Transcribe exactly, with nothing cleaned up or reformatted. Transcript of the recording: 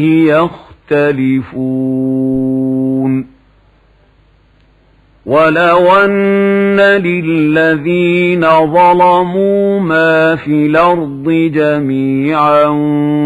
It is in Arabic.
يختلفون ولو أن للذين ظلموا ما في الأرض جميعا